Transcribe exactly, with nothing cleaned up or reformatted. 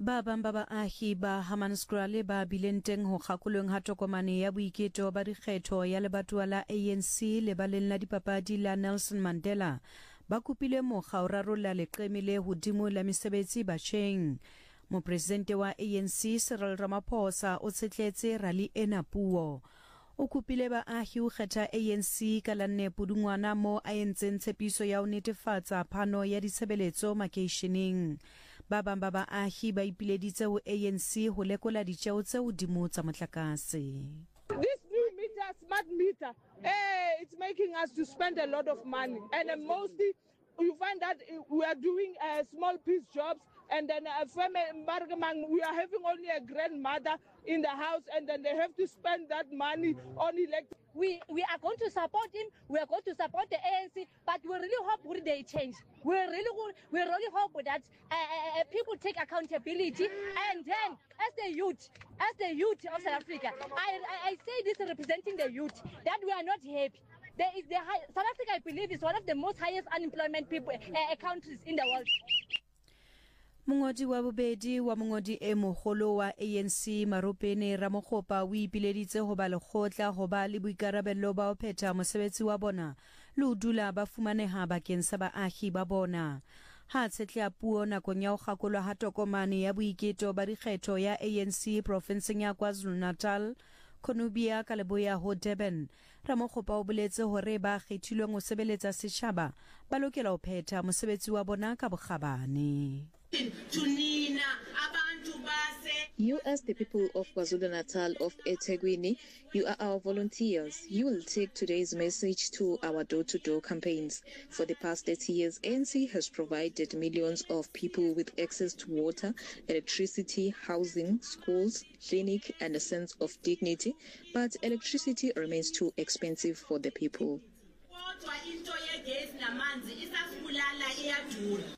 Ba bang ba baahi ba Hammanskraal ba bileng teng ho kgakolong ha tokomane ya boiketo ba dikgetho ya lebatowa la A N C le baleng la dipapadi la Nelson Mandela ba kopile mokga o rarolla leqeme le hodimo la mesebetsi batjheng. Mopresidente wa A N C Cyril Ramaphosa o tshetletse rally ena puo. O kopile baahi ho kgetha A N C ka la nne Pudungwana mo a entseng tshepiso ya ho netefatsa phano ya ditshebeletso makeisheneng. Ba bang ba baahi ba ipileditse ho A N C ho lekola ditjeo tse hodimo tsa motlakase. This new meter, smart meter, eh, it's making us to spend a lot of money, and uh, mostly you find that we are doing uh, small piece jobs, and then uh, we are having only a grandmother in the house, and then they have to spend that money on electricity. We we are going to support him. We are going to support the A N C, but we really hope that they change. We really we really hope that uh, uh, people take accountability. And then, as the youth, as the youth of South Africa, I I, I say this representing the youth that we are not happy. There is the high, South Africa, I believe, is one of the most highest unemployment people uh, countries in the world. Mongodi wa bobedi wa mongodi e mogolo wa A N C Maropene Ramokgopa o ipileditse ho ba lekgotla ho ba le boikarabello ba ho phetha mosebetsi wa bona le ho dula ba fumaneha bakeng sa baahi ba bona. Ha tshetlea puo nakong ya ho kgakolwa ha tokomane ya boiketo ba dikgetho ya A N C provinseng ya KwaZulu-Natal Konubia ka leboya ho Durban. Ramokgopa o boletse hore ba kgethilweng ho sebeletsa setjhaba ba lokela ho phetha mosebetsi wa bona ka bokgabane. You, as the people of KwaZulu-Natal, of eThekwini, you are our volunteers. You will take today's message to our door-to-door campaigns. For the past thirty years, A N C has provided millions of people with access to water, electricity, housing, schools, clinic, and a sense of dignity. But electricity remains too expensive for the people.